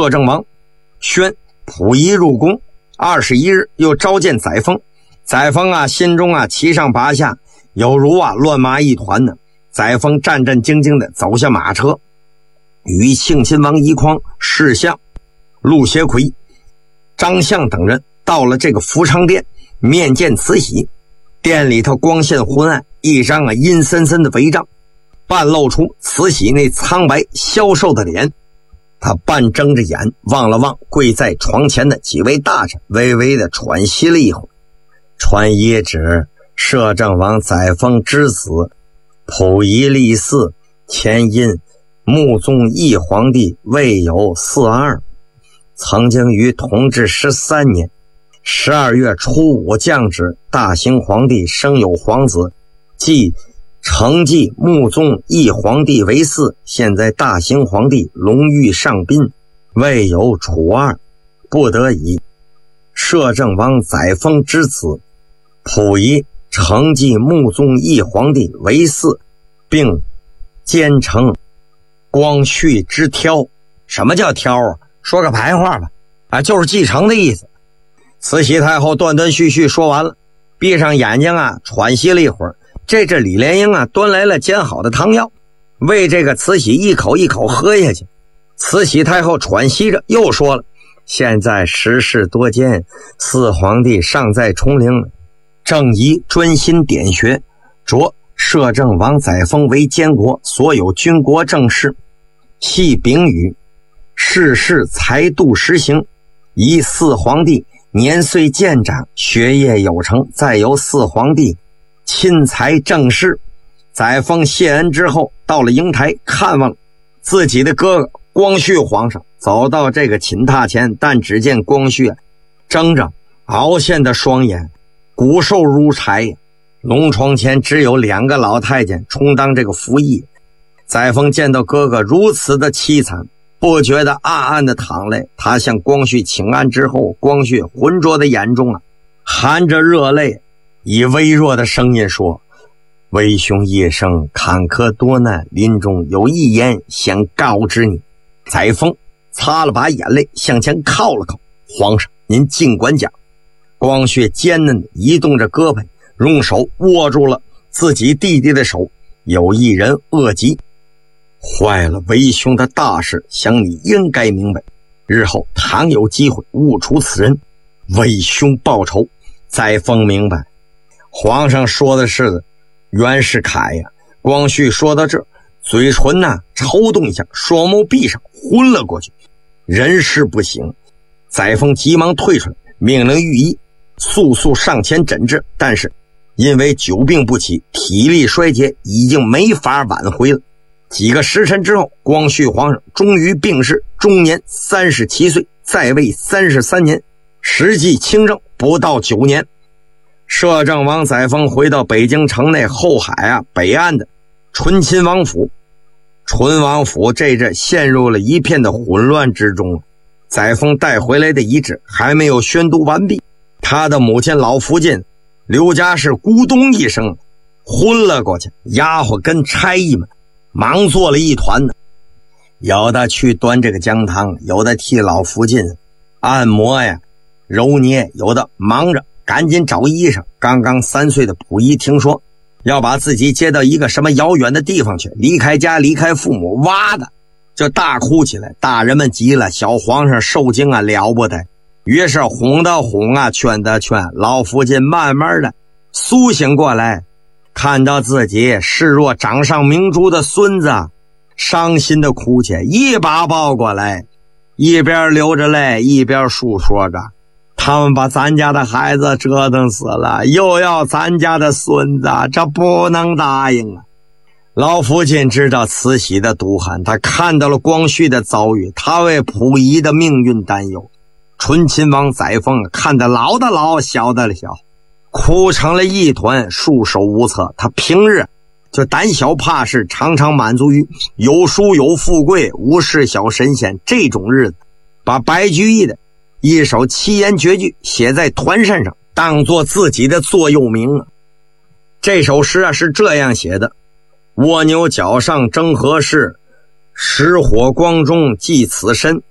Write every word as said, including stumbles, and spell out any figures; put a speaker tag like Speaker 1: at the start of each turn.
Speaker 1: 摄政王宣溥仪入宫，二十一日又召见载沣。载沣啊，心中啊七上八下，有如啊乱麻一团呢。载沣战战兢兢地走下马车，与庆亲王奕匡、侍相陆协奎、张相等人到了这个福昌殿面见慈禧。殿里头光线昏暗，一张啊阴森森的帷帐，半露出慈禧那苍白消瘦的脸。他半睁着眼望了望跪在床前的几位大臣，微微的喘息了一会儿，传懿旨，摄政王载沣之子溥仪立嗣，前因穆宗义皇帝未有四二，曾经于同治十三年十二月初五降旨，大行皇帝生有皇子，即承继穆宗义皇帝为嗣，现在大行皇帝龙御上宾，未有楚二，不得已摄政王载沣之子溥仪承继穆宗义皇帝为嗣，并兼承光绪之挑。什么叫挑啊？说个白话吧，啊，就是继承的意思。慈禧太后断断续续说完了，闭上眼睛啊，喘息了一会儿。这这李莲英啊，端来了煎好的汤药，为这个慈禧一口一口喝下去。慈禧太后喘息着又说了，现在时事多艰，四皇帝尚在冲陵，正宜专心典学，着摄政王载沣为监国，所有军国政事系秉与世事才度实行，以四皇帝年岁渐长，学业有成，再由四皇帝亲裁政事。载沣谢恩之后，到了瀛台看望自己的哥哥光绪皇上，走到这个寝榻前，但只见光绪睁着凹陷的双眼，骨瘦如柴呀。龙床前只有两个老太监充当这个服役。载沣见到哥哥如此的凄惨，不觉得暗暗的淌泪。他向光绪请安之后，光绪浑浊的眼中啊含着热泪，以微弱的声音说，为兄一生坎坷多难，临终有一言想告知你。载沣擦了把眼泪，向前靠了靠，皇上您尽管讲。光绪艰难地移动着胳膊，用手握住了自己弟弟的手，有一人恶疾，坏了为兄的大事，想你应该明白，日后倘有机会误除此人，为兄报仇。载沣明白皇上说的是袁世凯呀。光绪说到这，嘴唇呐、啊、抽动一下，双目闭上，昏了过去，人事不行。载沣急忙退出来，命令御医速速上前诊治，但是因为久病不起，体力衰竭，已经没法挽回了。几个时辰之后，光绪皇上终于病逝，终年三十七岁，在位三十三年，实际清政不到九年。摄政王载沣回到北京城内后海啊北岸的醇亲王府，醇王府这阵陷入了一片的混乱之中。载沣带回来的遗旨还没有宣读完毕，他的母亲老福晋刘家是咕咚一声昏了过去，丫鬟跟差役们忙做了一团呢，有的去端这个姜汤，有的替老福晋按摩呀揉捏，有的忙着赶紧找医生。刚刚三岁的溥仪听说要把自己接到一个什么遥远的地方去，离开家离开父母，哇的就大哭起来。大人们急了，小皇上受惊啊，了不得。于是哄的哄啊，劝的劝，老福晋慢慢的苏醒过来，看到自己视若掌上明珠的孙子伤心的哭泣，一把抱过来，一边流着泪一边述说着，他们把咱家的孩子折腾死了，又要咱家的孙子，这不能答应啊。老福晋知道慈禧的毒寒，他看到了光绪的遭遇，他为溥仪的命运担忧。醇亲王载沣看得老的老，小的小，哭成了一团，束手无策。他平日就胆小怕事，常常满足于有书有富贵，无事小神仙这种日子，把白居易的一首七言绝句写在团扇上，当作自己的座右铭啊。这首诗啊是这样写的：蜗牛角上争何事，石火光中寄此身，